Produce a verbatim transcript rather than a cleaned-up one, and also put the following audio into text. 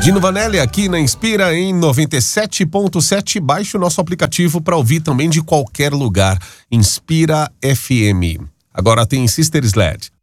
Dino Vanelli aqui na Inspira em noventa e sete ponto sete. Baixe o nosso aplicativo para ouvir também de qualquer lugar. Inspira F M. Agora tem Sister Sled.